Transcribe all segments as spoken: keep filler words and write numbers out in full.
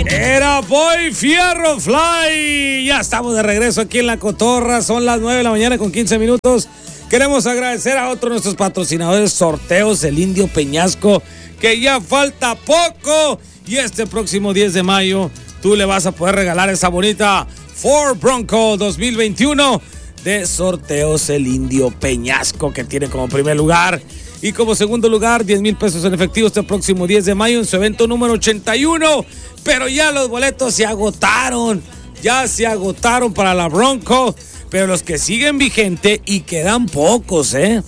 Era Boy Fierro Fly. Ya estamos de regreso aquí en La Cotorra. Son las nueve de la mañana con quince minutos. Queremos agradecer a otro de nuestros patrocinadores, Sorteos El Indio Peñasco, que ya falta poco. Y este próximo diez de mayo tú le vas a poder regalar esa bonita Ford Bronco dos mil veintiuno de Sorteos El Indio Peñasco, que tiene como primer lugar y como segundo lugar diez mil pesos en efectivo este próximo diez de mayo en su evento número ochenta y uno. Pero ya los boletos se agotaron, ya se agotaron para la Bronco, pero los que siguen vigente y quedan pocos, ¿eh?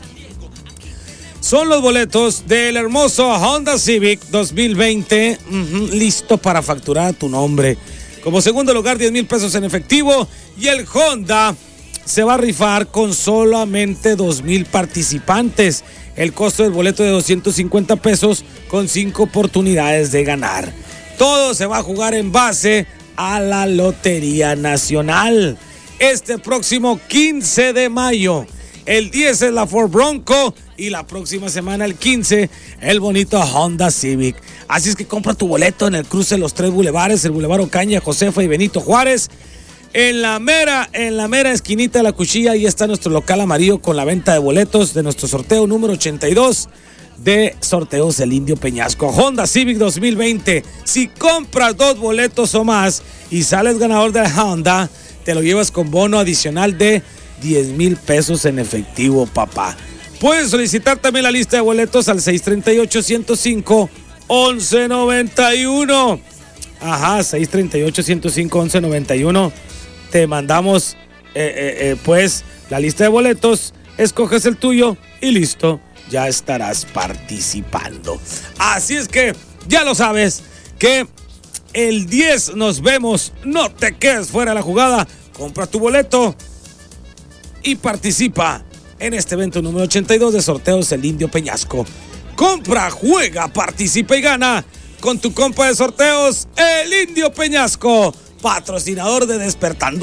Son los boletos del hermoso Honda Civic dos mil veinte, uh-huh, listo para facturar a tu nombre. Como segundo lugar, diez mil pesos en efectivo, y el Honda se va a rifar con solamente dos mil participantes. El costo del boleto de doscientos cincuenta pesos con cinco oportunidades de ganar. Todo se va a jugar en base a la Lotería Nacional. Este próximo quince de mayo, el diez es la Ford Bronco y la próxima semana, el quince, el bonito Honda Civic. Así es que compra tu boleto en el cruce de los tres bulevares, el Boulevard Ocaña, Josefa y Benito Juárez. En la mera, en la mera esquinita de la Cuchilla, ahí está nuestro local amarillo con la venta de boletos de nuestro sorteo número ochenta y dos de Sorteos El Indio Peñasco. Honda Civic dos mil veinte. Si compras dos boletos o más y sales ganador de la Honda, te lo llevas con bono adicional de diez mil pesos en efectivo, papá. Puedes solicitar también la lista de boletos al seis tres ocho, uno cero cinco, once noventa y uno. Ajá, seis tres ocho, uno cero cinco, once noventa y uno. Te mandamos eh, eh, eh, pues la lista de boletos, escoges el tuyo y listo, ya estarás participando. Así es que ya lo sabes, que el diez nos vemos, no te quedes fuera de la jugada, compra tu boleto y participa en este evento número ochenta y dos de Sorteos El Indio Peñasco. Compra, juega, participa y gana con tu compa de sorteos, El Indio Peñasco, patrocinador de Despertando